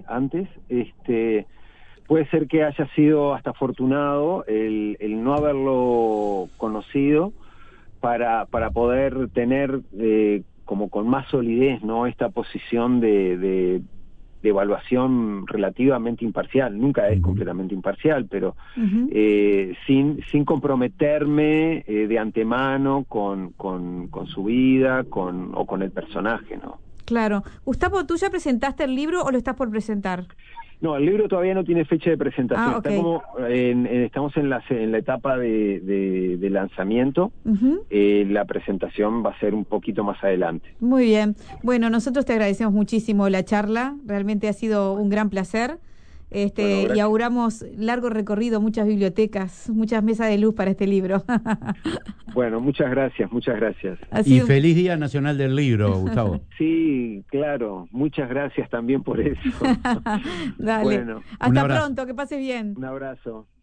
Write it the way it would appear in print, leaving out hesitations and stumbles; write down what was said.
antes. Puede ser que haya sido hasta afortunado el no haberlo conocido para poder tener como con más solidez, ¿no?, esta posición de evaluación relativamente imparcial. Nunca es completamente imparcial, pero sin comprometerme de antemano con su vida o con el personaje, ¿no? Claro. Gustavo, ¿tú ya presentaste el libro o lo estás por presentar? No, el libro todavía no tiene fecha de presentación. Ah, okay. Estamos en la etapa de lanzamiento. La presentación va a ser un poquito más adelante. Muy bien. Bueno, nosotros te agradecemos muchísimo la charla. Realmente ha sido un gran placer. Bueno, y auguramos largo recorrido, muchas bibliotecas, muchas mesas de luz para este libro. Bueno, muchas gracias, muchas gracias. Y feliz Día Nacional del Libro, Gustavo. Sí, claro, muchas gracias también por eso. Dale. Bueno, hasta pronto, que pases bien. Un abrazo.